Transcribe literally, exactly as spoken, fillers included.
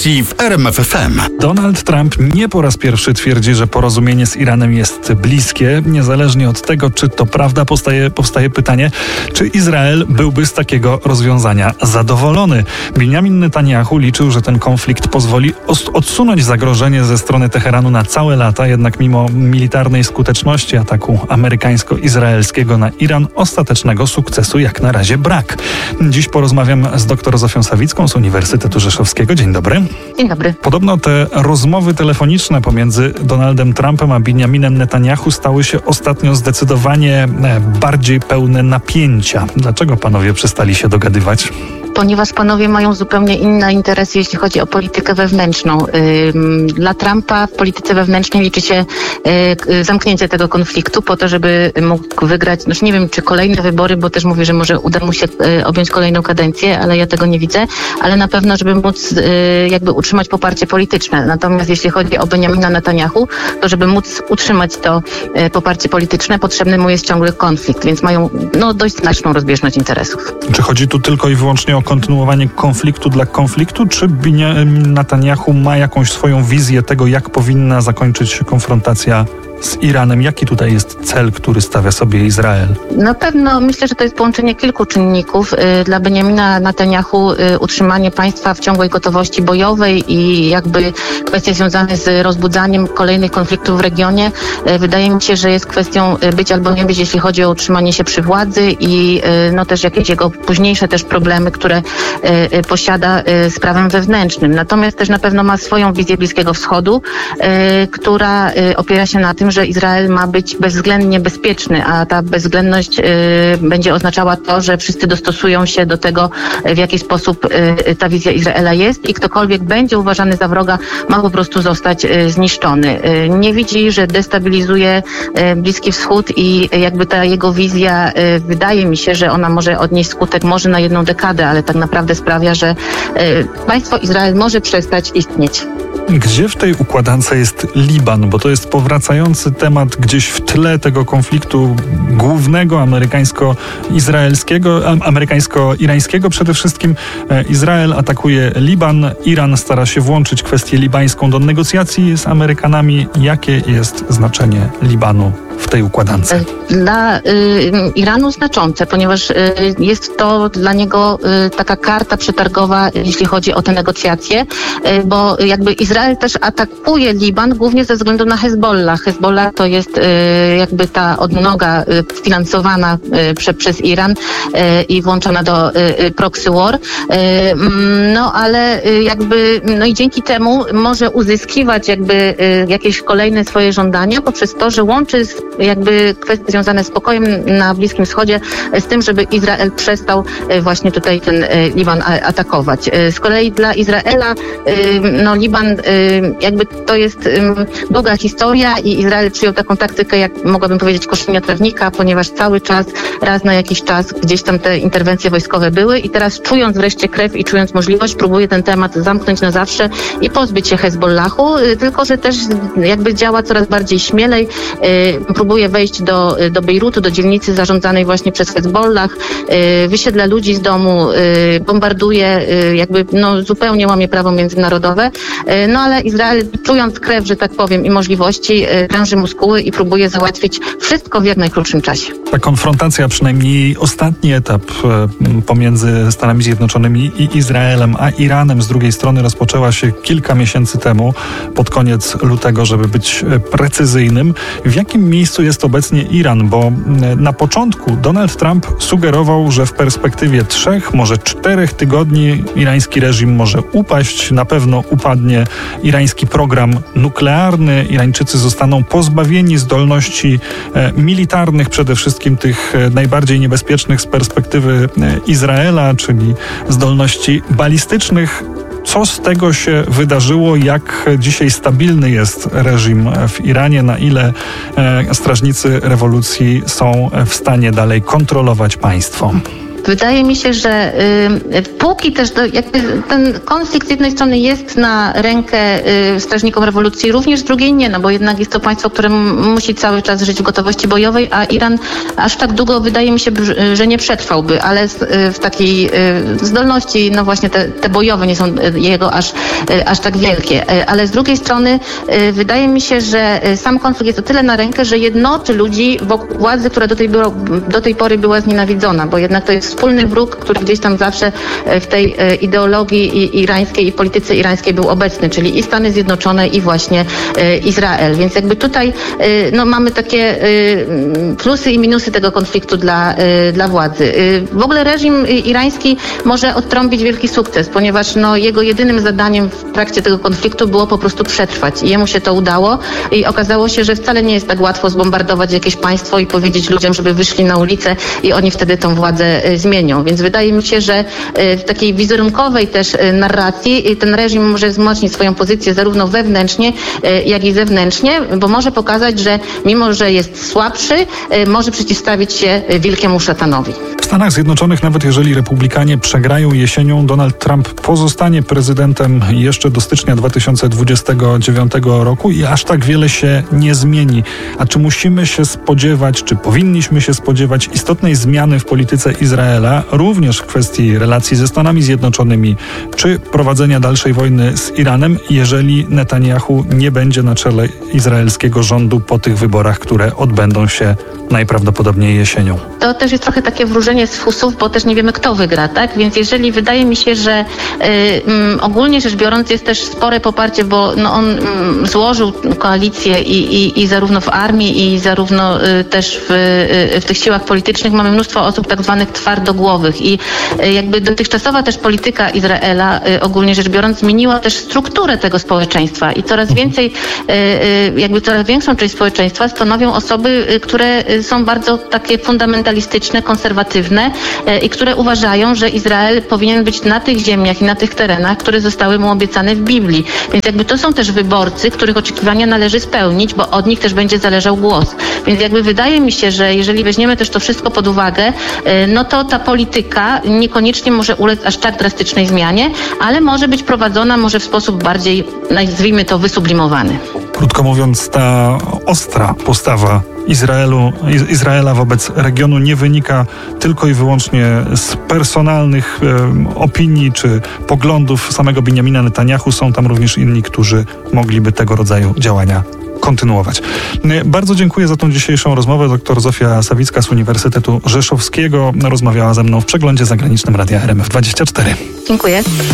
I w R M F F M. Donald Trump nie po raz pierwszy twierdzi, że porozumienie z Iranem jest bliskie. Niezależnie od tego, czy to prawda, powstaje, powstaje pytanie, czy Izrael byłby z takiego rozwiązania zadowolony. Benjamin Netanyahu liczył, że ten konflikt pozwoli odsunąć zagrożenie ze strony Teheranu na całe lata, jednak mimo militarnej skuteczności ataku amerykańsko-izraelskiego na Iran, ostatecznego sukcesu jak na razie brak. Dziś porozmawiam z dr Zofią Sawicką z Uniwersytetu Rzeszowskiego. Dzień dobry. Dzień dobry. Podobno te rozmowy telefoniczne pomiędzy Donaldem Trumpem a Benjaminem Netanyahu stały się ostatnio zdecydowanie bardziej pełne napięcia. Dlaczego panowie przestali się dogadywać? Ponieważ panowie mają zupełnie inne interesy, jeśli chodzi o politykę wewnętrzną. Dla Trumpa w polityce wewnętrznej liczy się zamknięcie tego konfliktu po to, żeby mógł wygrać, znaczy nie wiem, czy kolejne wybory, bo też mówi, że może uda mu się objąć kolejną kadencję, ale ja tego nie widzę, ale na pewno, żeby móc jakby utrzymać poparcie polityczne. Natomiast jeśli chodzi o Benjamina Netanyahu, to żeby móc utrzymać to poparcie polityczne, potrzebny mu jest ciągły konflikt, więc mają no, dość znaczną rozbieżność interesów. Czy chodzi tu tylko i wyłącznie o kontynuowanie konfliktu dla konfliktu, czy Netanyahu ma jakąś swoją wizję tego, jak powinna zakończyć się konfrontacja z Iranem? Jaki tutaj jest cel, który stawia sobie Izrael? Na pewno myślę, że to jest połączenie kilku czynników. Dla Benjamina Netanyahu utrzymanie państwa w ciągłej gotowości bojowej i jakby kwestie związane z rozbudzaniem kolejnych konfliktów w regionie wydaje mi się, że jest kwestią być albo nie być, jeśli chodzi o utrzymanie się przy władzy i no też jakieś jego późniejsze też problemy, które posiada z prawem wewnętrznym. Natomiast też na pewno ma swoją wizję Bliskiego Wschodu, która opiera się na tym, że Izrael ma być bezwzględnie bezpieczny, a ta bezwzględność y, będzie oznaczała to, że wszyscy dostosują się do tego, w jaki sposób y, ta wizja Izraela jest i ktokolwiek będzie uważany za wroga, ma po prostu zostać y, zniszczony. Y, nie widzi, że destabilizuje y, Bliski Wschód i jakby ta jego wizja, y, wydaje mi się, że ona może odnieść skutek może na jedną dekadę, ale tak naprawdę sprawia, że y, państwo Izrael może przestać istnieć. Gdzie w tej układance jest Liban? Bo to jest powracający temat gdzieś w tle tego konfliktu głównego amerykańsko-izraelskiego, amerykańsko-irańskiego. Przede wszystkim Izrael atakuje Liban, Iran stara się włączyć kwestię libańską do negocjacji z Amerykanami. Jakie jest znaczenie Libanu w tej układance? Dla y, Iranu znaczące, ponieważ y, jest to dla niego y, taka karta przetargowa, jeśli chodzi o te negocjacje, y, bo jakby Izrael też atakuje Liban głównie ze względu na Hezbollah. Hezbollah to jest y, jakby ta odnoga y, finansowana y, prze, przez Iran y, i włączona do y, proxy war. Y, no ale y, jakby, no i dzięki temu może uzyskiwać jakby y, jakieś kolejne swoje żądania poprzez to, że łączy z jakby kwestie związane z pokojem na Bliskim Wschodzie z tym, żeby Izrael przestał właśnie tutaj ten Liban atakować. Z kolei dla Izraela no Liban jakby to jest długa historia i Izrael przyjął taką taktykę, jak mogłabym powiedzieć, koszenia trawnika, ponieważ cały czas, raz na jakiś czas gdzieś tam te interwencje wojskowe były i teraz czując wreszcie krew i czując możliwość, próbuje ten temat zamknąć na zawsze i pozbyć się Hezbollahu, tylko że też jakby działa coraz bardziej śmielej, próbuje wejść do, do Bejrutu, do dzielnicy zarządzanej właśnie przez Hezbollah, yy, wysiedla ludzi z domu, yy, bombarduje, yy, jakby no, zupełnie łamie prawo międzynarodowe, yy, no ale Izrael, czując krew, że tak powiem, i możliwości, yy, kręży muskuły i próbuje załatwić wszystko w jak najkrótszym czasie. Ta konfrontacja, przynajmniej ostatni etap yy, pomiędzy Stanami Zjednoczonymi i Izraelem, a Iranem z drugiej strony rozpoczęła się kilka miesięcy temu, pod koniec lutego, żeby być precyzyjnym. W jakim miejscu jest obecnie Iran? Bo na początku Donald Trump sugerował, że w perspektywie trzech, może czterech tygodni irański reżim może upaść. Na pewno upadnie irański program nuklearny. Irańczycy zostaną pozbawieni zdolności e, militarnych, przede wszystkim tych e, najbardziej niebezpiecznych z perspektywy e, Izraela, czyli zdolności balistycznych. Co z tego się wydarzyło? Jak dzisiaj stabilny jest reżim w Iranie? Na ile e, strażnicy rewolucji są w stanie dalej kontrolować państwo? Wydaje mi się, że y, póki też do, jakby ten konflikt z jednej strony jest na rękę y, strażnikom rewolucji, również z drugiej nie, no bo jednak jest to państwo, które m- musi cały czas żyć w gotowości bojowej, a Iran aż tak długo wydaje mi się, że nie przetrwałby, ale z, y, w takiej y, zdolności, no właśnie te, te bojowe nie są y, jego aż, y, aż tak wielkie. Y, ale z drugiej strony y, wydaje mi się, że y, sam konflikt jest o tyle na rękę, że jednoczy ludzi wokół władzy, która do tej, było, do tej pory była znienawidzona, bo jednak to jest wspólny wróg, który gdzieś tam zawsze w tej ideologii irańskiej i polityce irańskiej był obecny, czyli i Stany Zjednoczone, i właśnie Izrael. Więc jakby tutaj no, mamy takie plusy i minusy tego konfliktu dla, dla władzy. W ogóle reżim irański może odtrąbić wielki sukces, ponieważ no, jego jedynym zadaniem w trakcie tego konfliktu było po prostu przetrwać. I jemu się to udało i okazało się, że wcale nie jest tak łatwo zbombardować jakieś państwo i powiedzieć ludziom, żeby wyszli na ulicę i oni wtedy tą władzę zmienią. Więc wydaje mi się, że w takiej wizerunkowej też narracji ten reżim może wzmocnić swoją pozycję zarówno wewnętrznie, jak i zewnętrznie, bo może pokazać, że mimo, że jest słabszy, może przeciwstawić się wielkiemu szatanowi. W Stanach Zjednoczonych, nawet jeżeli republikanie przegrają jesienią, Donald Trump pozostanie prezydentem jeszcze do stycznia dwa tysiące dwudziestego dziewiątego roku i aż tak wiele się nie zmieni. A czy musimy się spodziewać, czy powinniśmy się spodziewać istotnej zmiany w polityce Izraela, również w kwestii relacji ze Stanami Zjednoczonymi, czy prowadzenia dalszej wojny z Iranem, jeżeli Netanyahu nie będzie na czele izraelskiego rządu po tych wyborach, które odbędą się najprawdopodobniej jesienią? To też jest trochę takie wróżenie z fusów, bo też nie wiemy, kto wygra, tak? Więc jeżeli wydaje mi się, że y, y, ogólnie rzecz biorąc jest też spore poparcie, bo no, on y, złożył koalicję i, i, i zarówno w armii, i zarówno y, też w, y, w tych siłach politycznych mamy mnóstwo osób tak zwanych twardogłowych i y, jakby dotychczasowa też polityka Izraela, y, ogólnie rzecz biorąc, zmieniła też strukturę tego społeczeństwa i coraz więcej, y, y, jakby coraz większą część społeczeństwa stanowią osoby, y, które y, są bardzo takie fundamentalistyczne, konserwatywne y, i które uważają, że Izrael powinien być na tych ziemiach i na tych terenach, które zostały mu obiecane w Biblii. Więc jakby to są też wyborcy, których oczekiwania należy spełnić, bo od nich też będzie zależał głos. Więc jakby wydaje mi się, że jeżeli weźmiemy też to wszystko pod uwagę, y, no to ta polityka niekoniecznie może ulec aż tak drastycznej zmianie, ale może być prowadzona może w sposób bardziej, nazwijmy to, wysublimowany. Krótko mówiąc, ta ostra postawa Izraelu, Izraela wobec regionu nie wynika tylko i wyłącznie z personalnych e, opinii czy poglądów samego Binjamina Netanyahu. Są tam również inni, którzy mogliby tego rodzaju działania kontynuować. Bardzo dziękuję za tą dzisiejszą rozmowę. Doktor Zofia Sawicka z Uniwersytetu Rzeszowskiego rozmawiała ze mną w przeglądzie zagranicznym Radia R M F dwadzieścia cztery. Dziękuję.